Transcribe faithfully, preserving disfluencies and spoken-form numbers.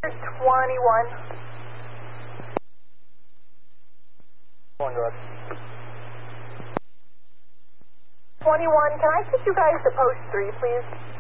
twenty-one. One, go ahead. twenty-one, can I take you guys to post three, please?